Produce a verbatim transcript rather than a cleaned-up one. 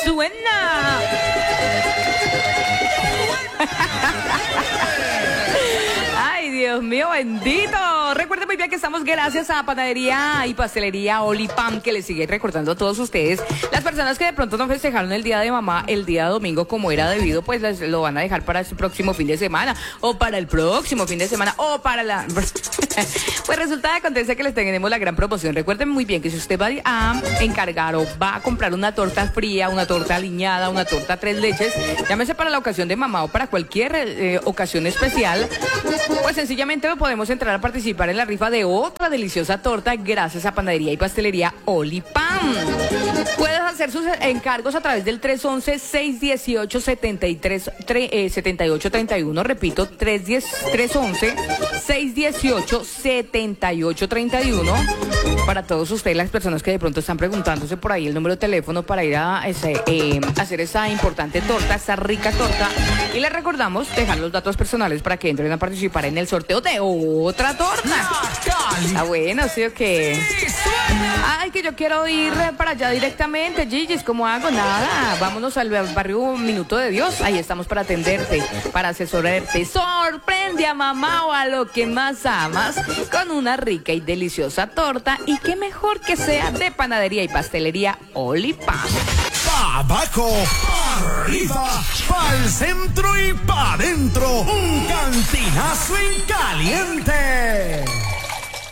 suena. Ay, Dios mío, bendito. Recuerden muy bien que estamos gracias a Panadería y Pastelería Olipam, que les sigue recordando a todos ustedes. Las personas que de pronto no festejaron el Día de Mamá el día domingo como era debido, pues les, lo van a dejar para el próximo fin de semana, o para el próximo fin de semana, o para la... Pues resulta de acontece que les tenemos la gran promoción. Recuerden muy bien que si usted va a encargar o va a comprar una torta fría, una torta aliñada, una torta tres leches, llámese para la ocasión de mamá o para cualquier eh, ocasión especial, pues sencillamente podemos entrar a participar en la rifa de otra deliciosa torta gracias a Panadería y Pastelería Olipam. Puedes hacer sus encargos a través del tres once, seis dieciocho, setenta y tres, setenta y ocho treinta y uno. Repito, tres once, seis dieciocho, setenta y ocho treinta y uno. Para todos ustedes, las personas que de pronto están preguntándose por ahí el número de teléfono para ir a ese, eh, hacer esa importante torta, esa rica torta. Y les recordamos dejar los datos personales para que entren a participar en el sorteo de otra torta. Ah, bueno, sí o qué. Ay, que yo quiero ir para allá directamente, Gigi's, ¿cómo hago? Nada, vámonos al barrio Minuto de Dios, ahí estamos para atenderte, para asesorarte. Sorprende a mamá o a lo que más amas con una rica y deliciosa torta, y qué mejor que sea de Panadería y Pastelería Olipam. Pa' abajo, pa' arriba, pa'l centro y pa' dentro, un cantinazo en caliente.